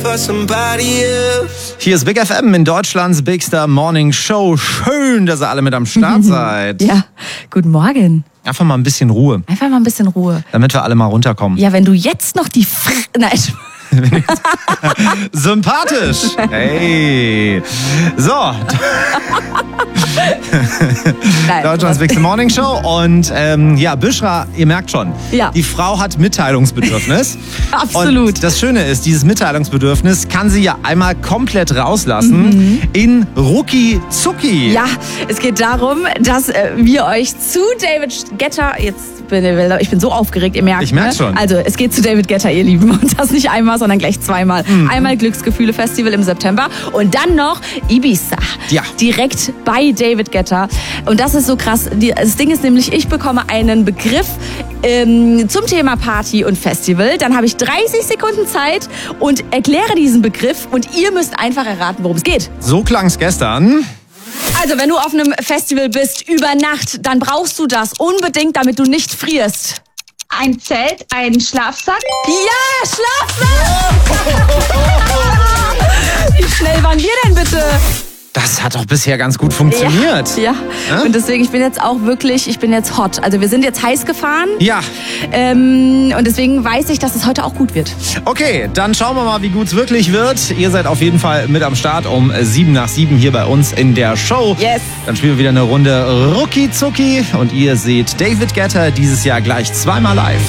Hier ist Big FM in Deutschlands Bigster Morning Show. Schön, dass ihr alle mit am Start seid. Ja, guten Morgen. Einfach mal ein bisschen Ruhe. Einfach mal ein bisschen Ruhe. Damit wir alle mal runterkommen. Ja, wenn du jetzt noch die Nein. Sympathisch. Hey. So. Deutschlands Bigster Morning Show. Und ja, Büschra, ihr merkt schon, ja. Die Frau hat Mitteilungsbedürfnis. Absolut. Und das Schöne ist, dieses Mitteilungsbedürfnis kann sie ja einmal komplett rauslassen in Rucki Zucki. Ja, es geht darum, dass wir euch zu David Guetta, ich bin so aufgeregt, ihr merkt. Ich merke schon. Also es geht zu David Guetta, ihr Lieben. Und das nicht einmal, sondern gleich zweimal. Einmal Glücksgefühle Festival im September und dann noch Ibiza. Ja. Direkt bei David Guetta. Und das ist so krass. Das Ding ist nämlich, ich bekomme einen Begriff zum Thema Party und Festival. Dann habe ich 30 Sekunden Zeit und erkläre diesen Begriff und ihr müsst einfach erraten, worum es geht. So klang's gestern. Also, wenn du auf einem Festival bist über Nacht, dann brauchst du das unbedingt, damit du nicht frierst. Ein Zelt, ein Schlafsack. Ja, Schlafsack! Wie schnell waren wir denn bitte? Das hat doch bisher ganz gut funktioniert. Ja. Und deswegen, ich bin jetzt hot. Also wir sind jetzt heiß gefahren. Ja. Und deswegen weiß ich, dass es heute auch gut wird. Okay, dann schauen wir mal, wie gut es wirklich wird. Ihr seid auf jeden Fall mit am Start um 7 nach 7 hier bei uns in der Show. Yes. Dann spielen wir wieder eine Runde Rucki Zucki und ihr seht David Guetta dieses Jahr gleich zweimal live.